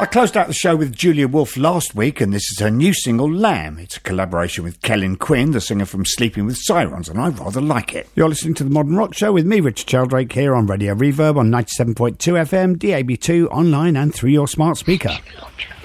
I closed out the show with Julia Wolf last week, and this is her new single, Lamb. It's a collaboration with Kellyn Quinn, the singer from Sleeping with Sirens, and I rather like it. You're listening to The Modern Rock Show with me, Richard Sheldrake, here on Radio Reverb on 97.2 FM, DAB2, online and through your smart speaker.